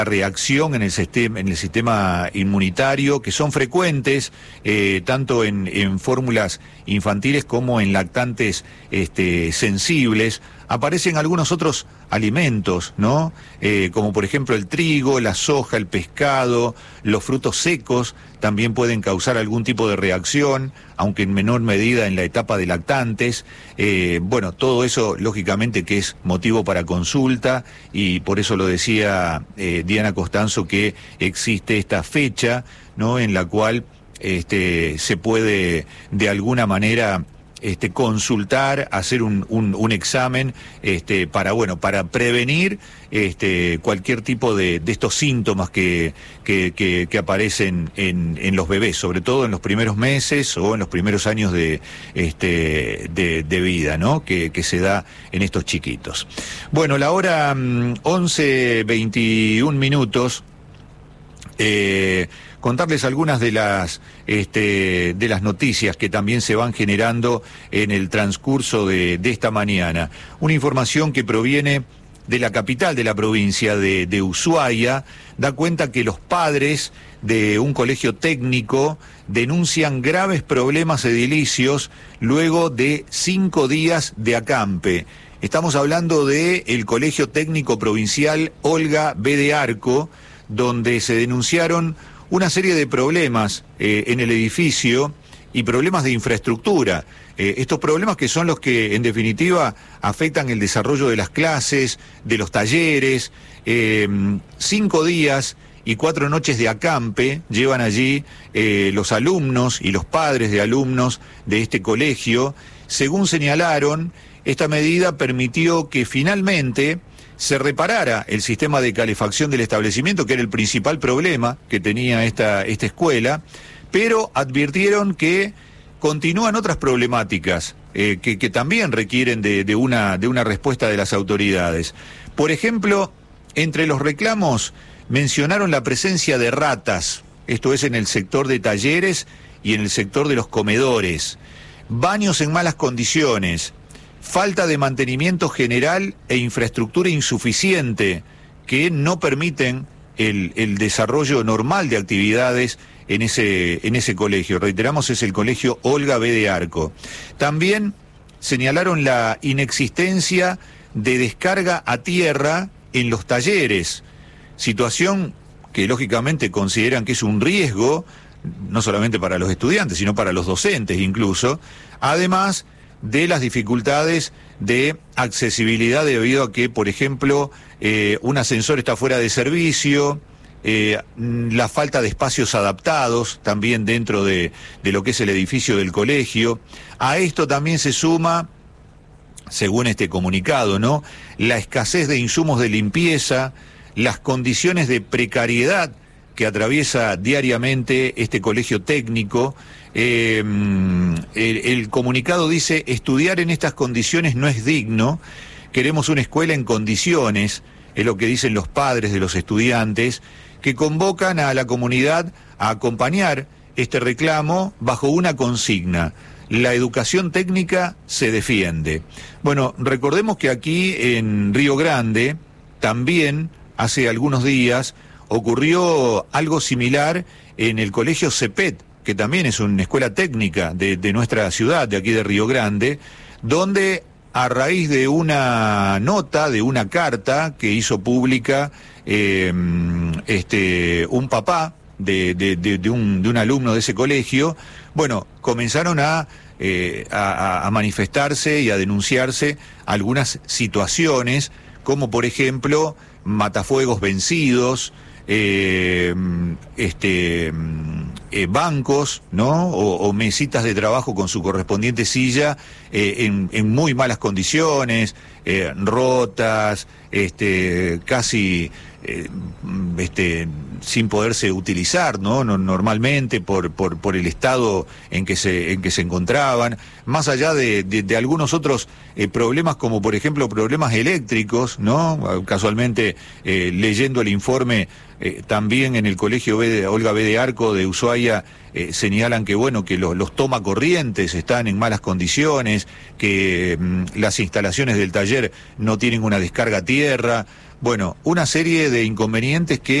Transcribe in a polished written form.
reacción en el sistema inmunitario, que son frecuentes tanto en fórmulas infantiles como en lactantes sensibles. Aparecen algunos otros alimentos, ¿no? Como por ejemplo el trigo, la soja, el pescado, los frutos secos también pueden causar algún tipo de reacción, aunque en menor medida en la etapa de lactantes. Bueno, todo eso lógicamente que es motivo para consulta, y por eso lo decía Diana Costanzo, que existe esta fecha, ¿no?, en la cual se puede de alguna manera consultar, hacer un examen para prevenir cualquier tipo de estos síntomas que aparecen en los bebés, sobre todo en los primeros meses o en los primeros años de vida, ¿no?, que se da en estos chiquitos. Bueno, la hora 11:21 minutos. Contarles algunas de las noticias que también se van generando en el transcurso de esta mañana. Una información que proviene de la capital de la provincia de Ushuaia da cuenta que los padres de un colegio técnico denuncian graves problemas edilicios luego de 5 días de acampe. Estamos hablando del Colegio Técnico Provincial Olga B. de Arco, donde se denunciaron una serie de problemas en el edificio y problemas de infraestructura. Estos problemas que son los que en definitiva afectan el desarrollo de las clases, de los talleres. 5 días y 4 noches de acampe llevan allí los alumnos y los padres de alumnos de este colegio. Según señalaron, esta medida permitió que finalmente se reparara el sistema de calefacción del establecimiento, que era el principal problema que tenía esta escuela, pero advirtieron que continúan otras problemáticas que también requieren de una respuesta de las autoridades. Por ejemplo, entre los reclamos mencionaron la presencia de ratas, esto es en el sector de talleres y en el sector de los comedores, baños en malas condiciones, falta de mantenimiento general e infraestructura insuficiente que no permiten el desarrollo normal de actividades en ese colegio. Reiteramos, es el colegio Olga B. de Arco. También señalaron la inexistencia de descarga a tierra en los talleres, situación que lógicamente consideran que es un riesgo, no solamente para los estudiantes, sino para los docentes incluso, además de las dificultades de accesibilidad debido a que, por ejemplo, un ascensor está fuera de servicio, la falta de espacios adaptados también dentro de lo que es el edificio del colegio. A esto también se suma, según este comunicado, ¿no?, la escasez de insumos de limpieza, las condiciones de precariedad que atraviesa diariamente este colegio técnico. El comunicado dice: estudiar en estas condiciones no es digno, queremos una escuela en condiciones, es lo que dicen los padres de los estudiantes, que convocan a la comunidad a acompañar este reclamo bajo una consigna: la educación técnica se defiende. Bueno, recordemos que aquí en Río Grande también hace algunos días ocurrió algo similar en el colegio CEPET, que también es una escuela técnica de nuestra ciudad, de aquí de Río Grande, donde a raíz de una nota, de una carta que hizo pública un papá de un alumno de ese colegio, bueno, comenzaron a manifestarse y a denunciarse algunas situaciones, como por ejemplo matafuegos vencidos, bancos, ¿no?, o mesitas de trabajo con su correspondiente silla en muy malas condiciones, rotas, casi sin poderse utilizar, ¿no?, normalmente por el estado en que se encontraban, más allá de algunos otros problemas, como por ejemplo problemas eléctricos, ¿no? Casualmente leyendo el informe también en el colegio Olga B. de Arco de Ushuaia señalan que bueno, que los tomacorrientes están en malas condiciones, que las instalaciones del taller no tienen una descarga a tierra. Bueno, una serie de inconvenientes que